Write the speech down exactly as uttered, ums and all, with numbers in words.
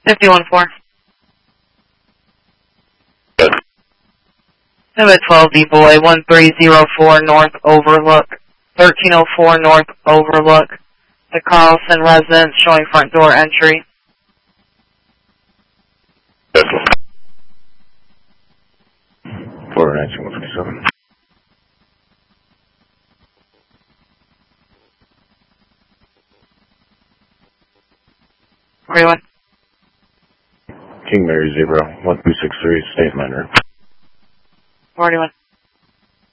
fifty-one four. Limit twelve D boy, one three zero four North Overlook, thirteen oh four North Overlook. The Carlson residence showing front door entry. four nineteen one twenty-seven. forty-one. King Mary Zebra, one two six three, State Manor. forty-one.